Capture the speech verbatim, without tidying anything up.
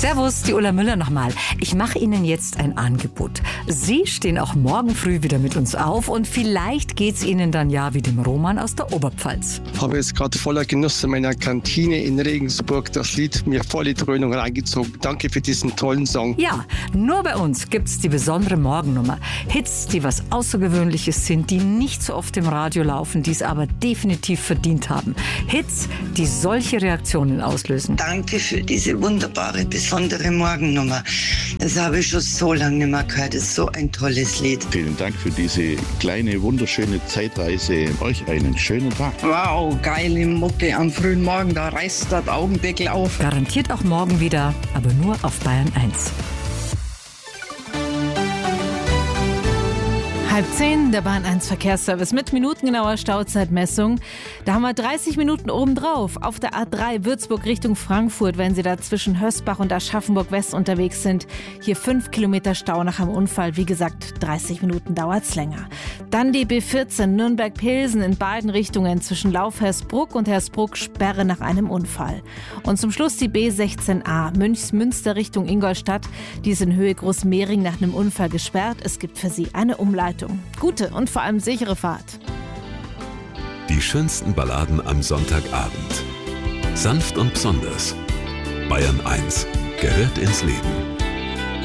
Servus, die Ulla Müller nochmal. Ich mache Ihnen jetzt ein Angebot. Sie stehen auch morgen früh wieder mit uns auf und vielleicht geht's Ihnen dann ja wie dem Roman aus der Oberpfalz. Ich habe jetzt gerade voller Genuss in meiner Kantine in Regensburg das Lied mir volle Dröhnung reingezogen. Danke für diesen tollen Song. Ja, nur bei uns gibt's die besondere Morgennummer. Hits, die was Außergewöhnliches sind, die nicht so oft im Radio laufen, die es aber definitiv verdient haben. Hits, die solche Reaktionen auslösen. Danke für diese wunderbare, besondere Morgennummer. Das habe ich schon so lange nicht mehr gehört. Das ist so ein tolles Lied. Vielen Dank für diese kleine, wunderschöne Zeitreise. Euch einen schönen Tag. Wow, geile Mucke am frühen Morgen. Da reißt das Augendeckel auf. Garantiert auch morgen wieder, aber nur auf Bayern eins. Halb zehn, der Bahn eins Verkehrsservice mit minutengenauer Stauzeitmessung. Da haben wir dreißig Minuten obendrauf. Auf der A drei Würzburg Richtung Frankfurt, wenn Sie da zwischen Hösbach und Aschaffenburg West unterwegs sind. Hier fünf Kilometer Stau nach einem Unfall. Wie gesagt, dreißig Minuten dauert's länger. Dann die B vierzehn Nürnberg-Pilsen in beiden Richtungen zwischen Lauf-Hersbruck und Hersbruck Sperre nach einem Unfall. Und zum Schluss die B sechzehn A Münchsmünster Richtung Ingolstadt. Die ist in Höhe Großmehring nach einem Unfall gesperrt. Es gibt für Sie eine Umleitung. Gute und vor allem sichere Fahrt. Die schönsten Balladen am Sonntagabend. Sanft und besonders. Bayern eins gehört ins Leben.